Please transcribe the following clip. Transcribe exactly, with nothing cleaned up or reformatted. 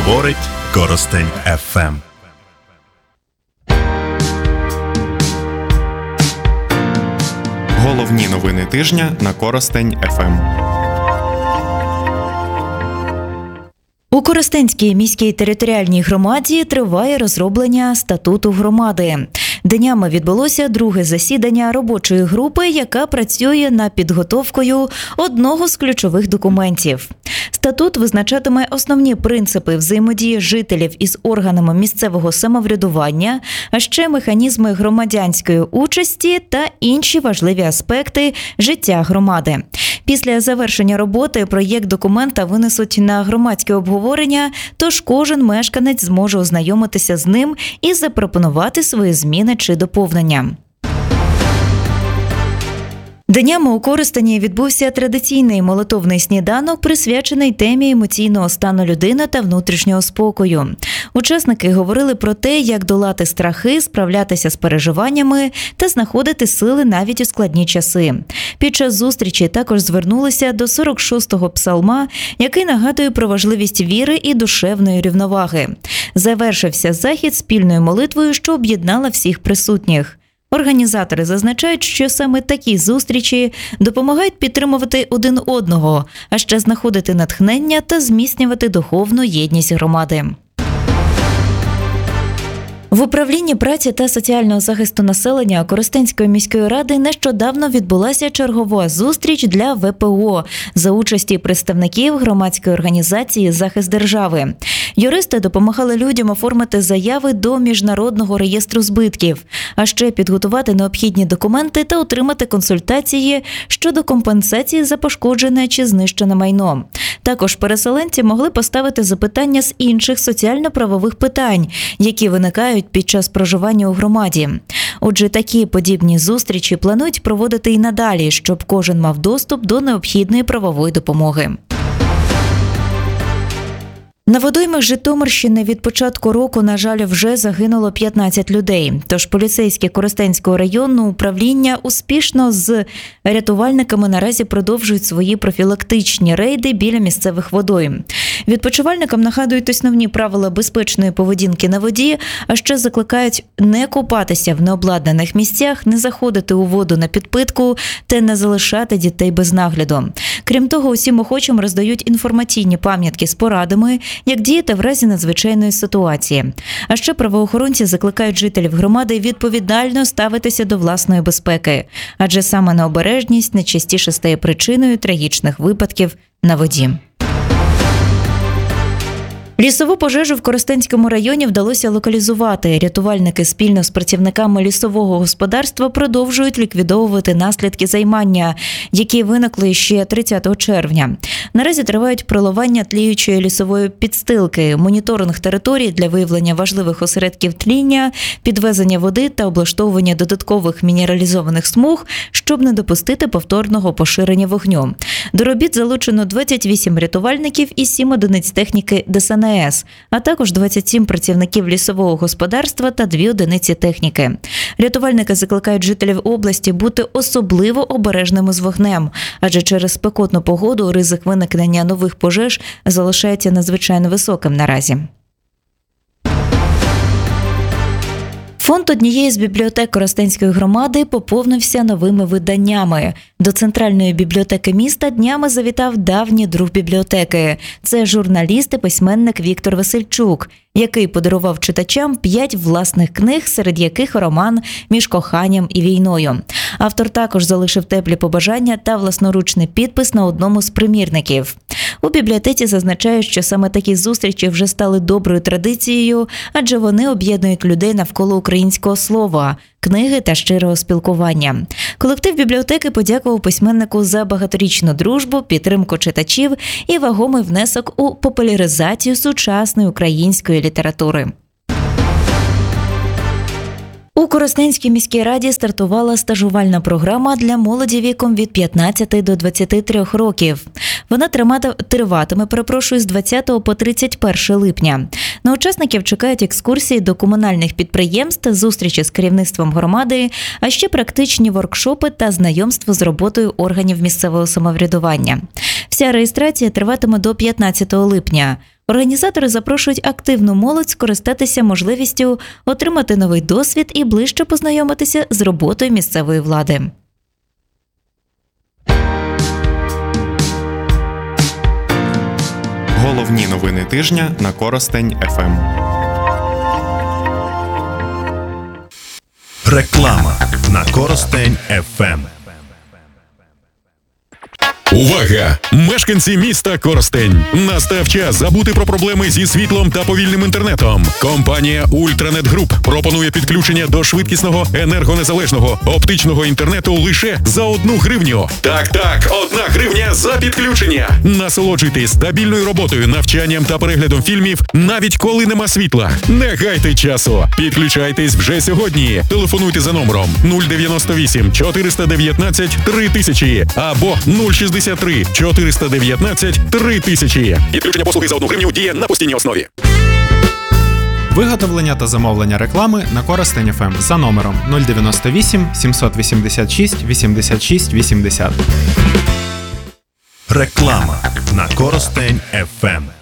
Говорить Коростень еф ем. Головні новини тижня на Коростень еф ем. У Коростенській міській територіальній громаді триває розроблення статуту громади. Днями відбулося друге засідання робочої групи, яка працює над підготовкою одного з ключових документів. Статут визначатиме основні принципи взаємодії жителів із органами місцевого самоврядування, а ще механізми громадянської участі та інші важливі аспекти життя громади. Після завершення роботи проєкт документа винесуть на громадське обговорення, тож кожен мешканець зможе ознайомитися з ним і запропонувати свої зміни чи доповнення. Днями у Коростені відбувся традиційний молитовний сніданок, присвячений темі емоційного стану людини та внутрішнього спокою. Учасники говорили про те, як долати страхи, справлятися з переживаннями та знаходити сили навіть у складні часи. Під час зустрічі також звернулися до сорок шостого псалма, який нагадує про важливість віри і душевної рівноваги. Завершився захід спільною молитвою, що об'єднала всіх присутніх. Організатори зазначають, що саме такі зустрічі допомагають підтримувати один одного, а ще знаходити натхнення та зміцнювати духовну єдність громади. В управлінні праці та соціального захисту населення Коростенської міської ради нещодавно відбулася чергова зустріч для ве пе о за участі представників громадської організації «Захист держави». Юристи допомагали людям оформити заяви до Міжнародного реєстру збитків, а ще підготувати необхідні документи та отримати консультації щодо компенсації за пошкоджене чи знищене майно. Також переселенці могли поставити запитання з інших соціально-правових питань, які виникають під час проживання у громаді. Отже, такі подібні зустрічі планують проводити і надалі, щоб кожен мав доступ до необхідної правової допомоги. На водоймах Житомирщини від початку року, на жаль, вже загинуло п'ятнадцять людей. Тож поліцейські Коростенського районного управління успішно з рятувальниками наразі продовжують свої профілактичні рейди біля місцевих водойм. Відпочивальникам нагадують основні правила безпечної поведінки на воді, а ще закликають не купатися в необладнаних місцях, не заходити у воду на підпитку та не залишати дітей без нагляду. Крім того, усім охочим роздають інформаційні пам'ятки з порадами, як діяти в разі надзвичайної ситуації. А ще правоохоронці закликають жителів громади відповідально ставитися до власної безпеки, адже саме необережність найчастіше стає причиною трагічних випадків на воді. Лісову пожежу в Коростенському районі вдалося локалізувати. Рятувальники спільно з працівниками лісового господарства продовжують ліквідовувати наслідки займання, які виникли ще тридцятого червня. Наразі тривають проливання тліючої лісової підстилки, моніторинг територій для виявлення важливих осередків тління, підвезення води та облаштовування додаткових мінералізованих смуг, щоб не допустити повторного поширення вогню. До робіт залучено двадцять вісім рятувальників і сім одиниць техніки де ес ен ес, а також двадцять сім працівників лісового господарства та дві одиниці техніки. Рятувальники закликають жителів області бути особливо обережними з вогнем, адже через спекотну погоду ризик виникнення нових пожеж залишається надзвичайно високим наразі. Фонд однієї з бібліотек Коростенської громади поповнився новими виданнями. До Центральної бібліотеки міста днями завітав давній друг бібліотеки. Це журналіст і письменник Віктор Васильчук, який подарував читачам п'ять власних книг, серед яких роман «Між коханням і війною». Автор також залишив теплі побажання та власноручний підпис на одному з примірників. У бібліотеці зазначають, що саме такі зустрічі вже стали доброю традицією, адже вони об'єднують людей навколо українського слова, книги та щирого спілкування. Колектив бібліотеки подякував письменнику за багаторічну дружбу, підтримку читачів і вагомий внесок у популяризацію сучасної української літератури. У Коростенській міській раді стартувала стажувальна програма для молоді віком від п'ятнадцяти до двадцяти трьох років. Вона триватиме, перепрошую, з двадцятого по тридцять перше липня. На учасників чекають екскурсії до комунальних підприємств, зустрічі з керівництвом громади, а ще практичні воркшопи та знайомство з роботою органів місцевого самоврядування. Вся реєстрація триватиме до п'ятнадцятого липня. Організатори запрошують активну молодь скористатися можливістю отримати новий досвід і ближче познайомитися з роботою місцевої влади. Головні новини тижня на Коростень еф ем. Реклама на Коростень еф ем. Увага! Мешканці міста Коростень! Настав час забути про проблеми зі світлом та повільним інтернетом. Компанія Ультранет Груп пропонує підключення до швидкісного енергонезалежного оптичного інтернету лише за одну гривню. Так-так, одна гривня за підключення. Насолоджуйтесь стабільною роботою, навчанням та переглядом фільмів, навіть коли нема світла. Не гайте часу. Підключайтесь вже сьогодні. Телефонуйте за номером нуль дев'яносто вісім чотириста дев'ятнадцять три тисячі або нуль шістдесят три чотириста дев'ятнадцять три тисячі. Підключення послуги за одну гривню діє на постійній основі. Виготовлення та замовлення реклами на Коростень еф ем за номером нуль дев'яносто вісім сімсот вісімдесят шість вісімдесят шість вісімдесят. Реклама на Коростень еф ем.